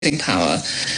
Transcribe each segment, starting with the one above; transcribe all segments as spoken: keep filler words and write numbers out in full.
power.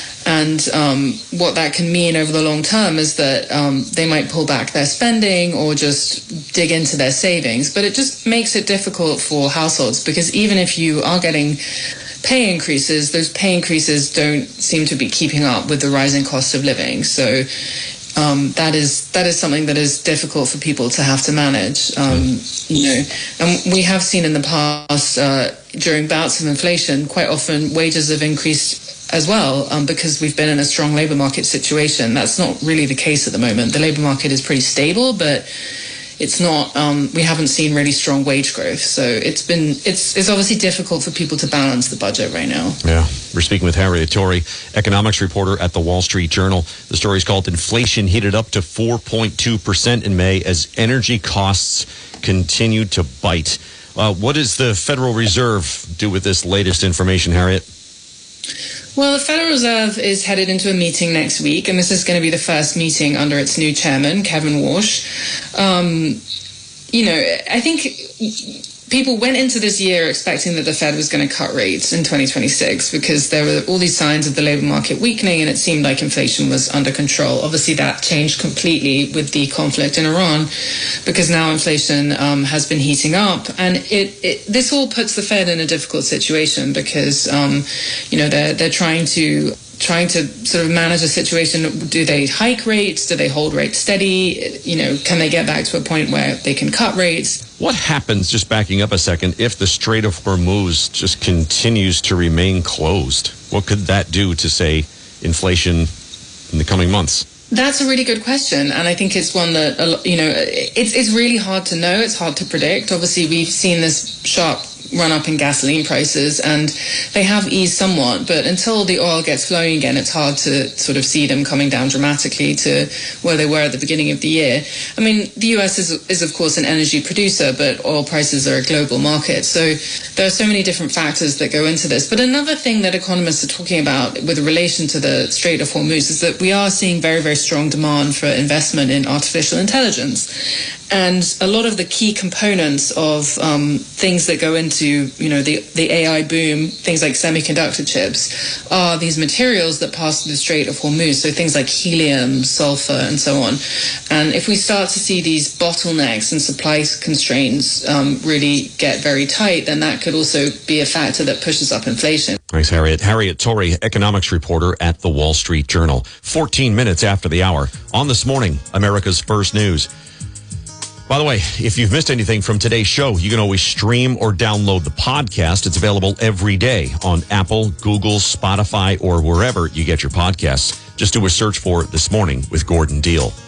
And um, what that can mean over the long term is that um, they might pull back their spending or just dig into their savings. But it just makes it difficult for households, because even if you are getting pay increases, those pay increases don't seem to be keeping up with the rising cost of living. So um, that is that is something that is difficult for people to have to manage. Um, you know, and we have seen in the past uh, during bouts of inflation, quite often wages have increased as well, um, because we've been in a strong labour market situation. That's not really the case at the moment. The labour market is pretty stable, but it's not. Um, we haven't seen really strong wage growth, so it's been it's it's obviously difficult for people to balance the budget right now. Yeah, we're speaking with Harriet Torrey, economics reporter at the Wall Street Journal. The story is called "Inflation Heated Up to four point two percent in May as Energy Costs Continue to Bite." Uh, what does the Federal Reserve do with this latest information, Harriet? Well, the Federal Reserve is headed into a meeting next week, and this is going to be the first meeting under its new chairman, Kevin Warsh. Um, you know, I think people went into this year expecting that the Fed was going to cut rates in twenty twenty-six because there were all these signs of the labor market weakening and it seemed like inflation was under control. Obviously, that changed completely with the conflict in Iran, because now inflation um, has been heating up. And it, it this all puts the Fed in a difficult situation because, um, you know, they're, they're trying to... trying to sort of manage a situation. Do they hike rates? Do they hold rates steady? You know, can they get back to a point where they can cut rates? What happens, just backing up a second, if the Strait of Hormuz just continues to remain closed? What could that do to, say, inflation in the coming months? That's a really good question, and I think it's one that, you know, it's it's really hard to know. It's hard to predict. Obviously, we've seen this sharp run up in gasoline prices, and they have eased somewhat, but until the oil gets flowing again, it's hard to sort of see them coming down dramatically to where they were at the beginning of the year. I mean, the U S is, is of course an energy producer, but oil prices are a global market, so there are so many different factors that go into this. But another thing that economists are talking about with relation to the Strait of Hormuz is that we are seeing very, very strong demand for investment in artificial intelligence. And a lot of the key components of um, things that go into, you know, the, the A I boom, things like semiconductor chips, are these materials that pass through the Strait of Hormuz. So things like helium, sulfur, and so on. And if we start to see these bottlenecks and supply constraints um, really get very tight, then that could also be a factor that pushes up inflation. Thanks, Harriet. Harriet Torrey, economics reporter at the Wall Street Journal. fourteen minutes after the hour. On This Morning, America's First News. By the way, if you've missed anything from today's show, you can always stream or download the podcast. It's available every day on Apple, Google, Spotify, or wherever you get your podcasts. Just do a search for This Morning with Gordon Deal.